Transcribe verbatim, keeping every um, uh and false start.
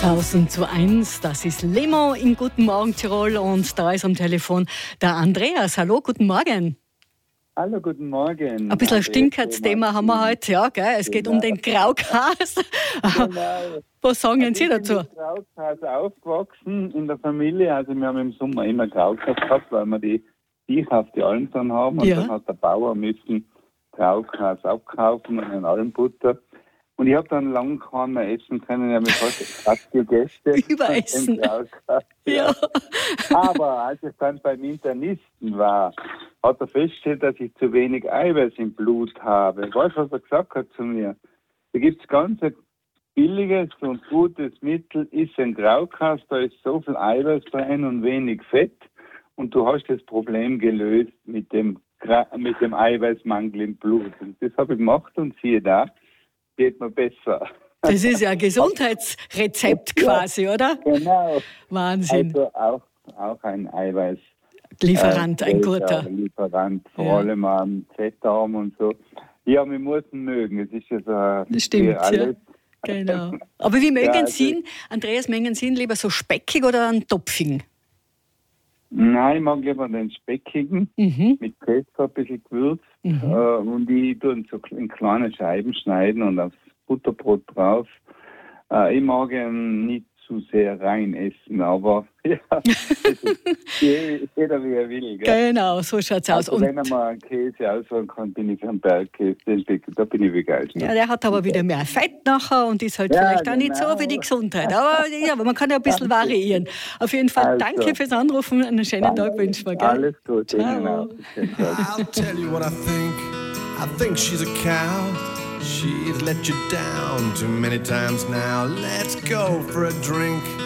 tausend zu eins, das ist Lemo in Guten Morgen Tirol und da ist am Telefon der Andreas. Hallo, guten Morgen. Hallo, guten Morgen. Ein bisschen ein Stinkerz-Thema haben wir heute, ja, gell? Es geht genau. um den Graukas. Genau. Was sagen also Sie dazu? Ich bin mit Graukas aufgewachsen in der Familie. Also wir haben im Sommer immer Graukas gehabt, weil wir die Viecher auf die Alm dann haben. Und Ja. dann hat der Bauer müssen Graukas abkaufen und einen Almbutter. Und ich habe dann lange keinen mehr essen können. Ich habe mich fast fast gegessen. Überessen. Ja. Ja. Aber als ich dann beim Internisten war, hat er festgestellt, dass ich zu wenig Eiweiß im Blut habe. Weißt du, was er gesagt hat zu mir? Da gibt es ganz ein billiges und gutes Mittel, ist ein Graukas, da ist so viel Eiweiß drin und wenig Fett. Und du hast das Problem gelöst mit dem, mit dem Eiweißmangel im Blut. Und das habe ich gemacht und siehe da, geht mir besser. Das ist ja ein Gesundheitsrezept quasi, oder? Genau. Wahnsinn. Also auch, auch ein Eiweiß. Lieferant, äh, ein guter. Lieferant, vor Ja. allem am Fettarm und so. Ja, wir müssen mögen. Es ist ja so Das stimmt, wie alles. ja. Genau. Aber wie mögen Ja, also Sie ihn, Andreas, mögen Sie ihn lieber so speckig oder einen topfigen? Nein, ich mag lieber den speckigen, Mhm. mit Käse, ein bisschen Gewürz. Mhm. Äh, und ich tue ihn so in kleine Scheiben schneiden und aufs Butterbrot drauf. Äh, ich mag ihn nicht zu sehr rein essen, aber ja, das ist jeder wie er will. Gell? Genau, so schaut's aus. Also Und wenn er mal einen Käse auswählen kann, bin ich für einen Bergkäse, den- da bin ich begeistert. ja, der hat aber wieder mehr Fett nachher und ist halt Ja, vielleicht auch nicht so genau. für die Gesundheit. Aber ja, aber man kann ja ein bisschen variieren. Auf jeden Fall Also. danke fürs Anrufen. Einen schönen Tag wünschen wir, gell? Alles gut, Ciao. Ihnen auch. Schönen Tag. I'll tell you what I think. I think she's a cow. She's let you down too many times now. Let's go for a drink.